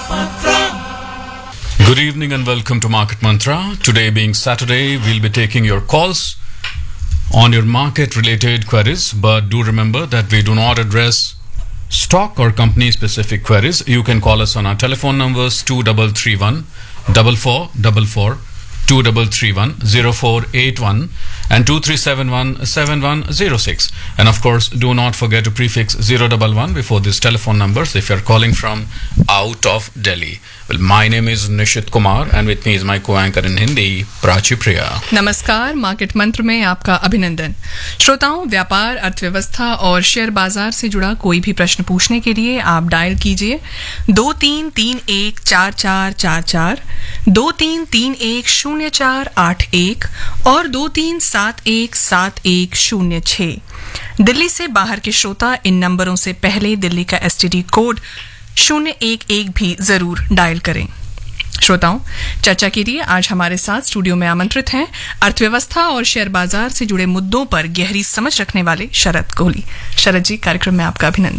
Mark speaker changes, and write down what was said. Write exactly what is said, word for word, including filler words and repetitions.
Speaker 1: Good evening and welcome to Market Mantra. Today being Saturday, we'll be taking your calls on your market related queries, but do remember that we do not address stock or company specific queries. You can call us on our telephone numbers two three three one four four four four, two three three one zero four eight one and two three seven one seven one zero six. And of course, do not forget to prefix zero one one before these telephone numbers if you're calling from out of Delhi. Well, my name is Nishit Kumar and with me is my co-anchor in Hindi, Prachi Priya.
Speaker 2: नमस्कार, market मंत्र में आपका अभिनंदन। श्रोताओं, व्यापार, अर्थव्यवस्था और share बाजार से जुड़ा कोई भी प्रश्न पूछने के लिए आप डायल कीजिए दो तीन तीन एक चार चार चार चार, दो तीन तीन एक शून्य चार आठ एक और दो तीन सात एक सात एक शून्य छह। दिल्ली से बाहर के श्रोता इन नंबरों से पहले दिल्ली का एसटीडी कोड शून्य एक एक भी जरूर डायल करें। श्रोताओं, चर्चा के लिए आज हमारे साथ स्टूडियो में आमंत्रित हैं अर्थव्यवस्था और शेयर बाजार से जुड़े मुद्दों पर गहरी समझ रखने वाले शरद कोहली। शरद जी, कार्यक्रम में आपका अभिनंदन।